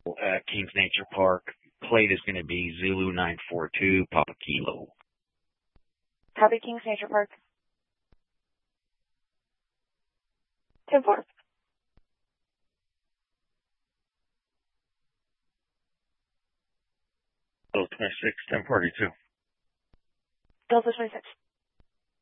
at Kings Nature Park. Plate is going to be Zulu 942 Papa Kilo. Copy, Kings Nature Park. 10-4. Delta 26, 1042. Delta 26.